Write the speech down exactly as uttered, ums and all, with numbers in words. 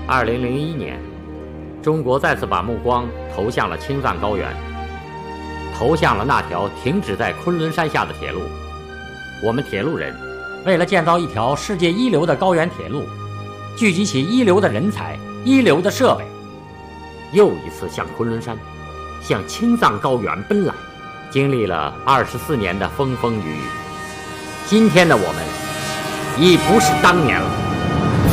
二零零一年，中国再次把目光投向了青藏高原，投向了那条停止在昆仑山下的铁路。我们铁路人为了建造一条世界一流的高原铁路，聚集起一流的人才、一流的设备，又一次向昆仑山、向青藏高原奔来，经历了二十四年的风风雨雨。今天的我们已不是当年了。